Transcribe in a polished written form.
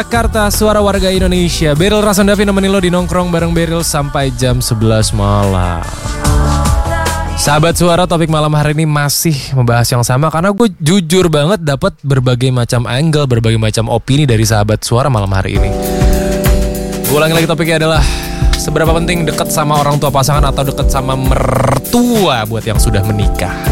Jakarta, suara warga Indonesia. Beryl Rasendavi nemenin lo di nongkrong bareng Beryl sampai jam 11 malam. Sahabat suara, topik malam hari ini masih membahas yang sama karena gue jujur banget dapat berbagai macam angle, berbagai macam opini dari sahabat suara malam hari ini. Gue ulangi lagi, topiknya adalah seberapa penting dekat sama orang tua pasangan atau dekat sama mertua buat yang sudah menikah.